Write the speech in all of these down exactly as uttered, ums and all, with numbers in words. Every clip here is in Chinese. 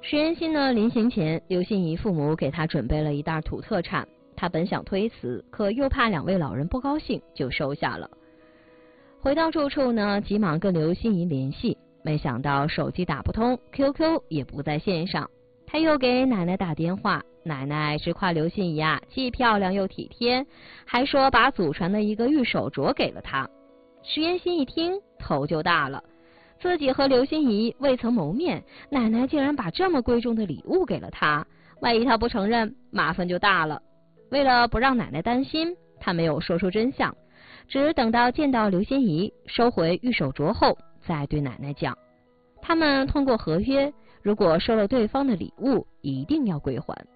石原心呢，临行前，刘心怡父母给他准备了一袋土特产，他本想推辞，可又怕两位老人不高兴，就收下了。回到住处呢，急忙跟刘心怡联系，没想到手机打不通 ，Q Q 也不在线上。他又给奶奶打电话，奶奶直夸刘心怡啊，既漂亮又体贴，还说把祖传的一个玉手镯给了她。石原心一听，头就大了。自己和刘心怡未曾谋面，奶奶竟然把这么贵重的礼物给了他，万一他不承认，麻烦就大了。为了不让奶奶担心，他没有说出真相，只等到见到刘心怡收回玉手镯后，再对奶奶讲。他们通过合约，如果收了对方的礼物，一定要归还。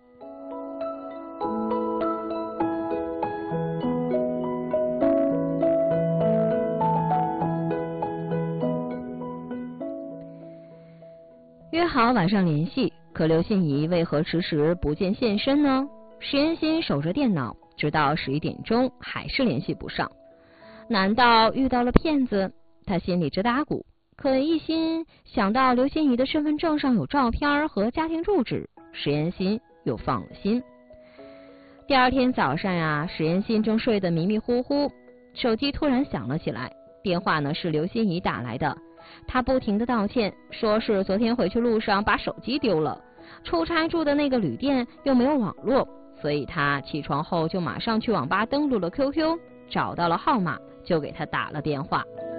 约好晚上联系，可刘心怡为何迟迟不见现身呢？石原心守着电脑，直到十一点钟还是联系不上。难道遇到了骗子？他心里直打鼓，可一心想到刘心怡的身份证上有照片和家庭住址，石原心又放了心。第二天早上呀，石原心正睡得迷迷糊糊，手机突然响了起来，电话呢是刘心怡打来的。他不停地道歉，说是昨天回去路上把手机丢了，出差住的那个旅店又没有网络，所以他起床后就马上去网吧登录了 Q Q， 找到了号码就给他打了电话。